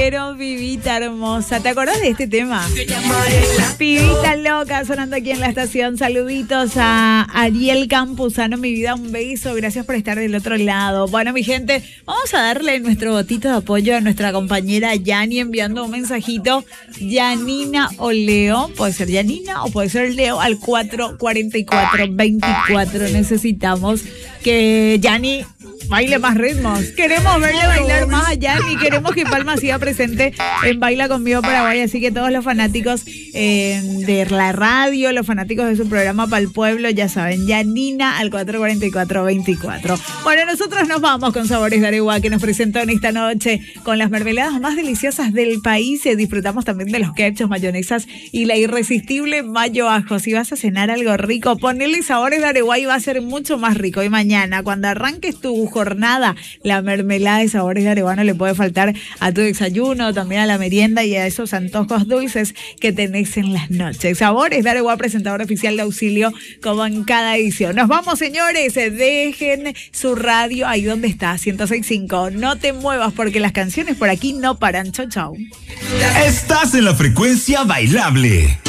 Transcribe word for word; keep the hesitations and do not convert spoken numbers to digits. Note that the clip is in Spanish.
quiero, pibita hermosa. ¿Te acordás de este tema? Pibita loca, sonando aquí en la estación. Saluditos a Ariel Campuzano, mi vida, un beso. Gracias por estar del otro lado. Bueno, mi gente, vamos a darle nuestro votito de apoyo a nuestra compañera Yani enviando un mensajito. Yanina o Leo, puede ser Yanina o puede ser Leo al cuatro cuarenta y cuatro veinticuatro. Necesitamos que Yani baile más ritmos. Queremos verle bailar más a Yani. Queremos que Palma siga presente en Baila Conmigo Paraguay. Así que todos los fanáticos eh, de la radio, los fanáticos de su programa Para el Pueblo, ya saben, Yanina al cuatro cuarenta y cuatro veinticuatro. Bueno, nosotros nos vamos con Sabores de Areguá, que nos presentó en esta noche con las mermeladas más deliciosas del país. Y disfrutamos también de los ketchup, mayonesas y la irresistible mayo ajo. Si vas a cenar algo rico, ponele Sabores de Areguá y va a ser mucho más rico. Y mañana, cuando arranques tu jornada, la mermelada de Sabores de Areguá no le puede faltar a tu desayuno, también a la merienda y a esos antojos dulces que tenés en las noches. Sabores de Areguá, presentador oficial de Auxilio, como en cada edición. Nos vamos, señores. Dejen su radio ahí donde está, ciento seis punto cinco. No te muevas porque las canciones por aquí no paran. Chau, chau. Estás en la frecuencia bailable.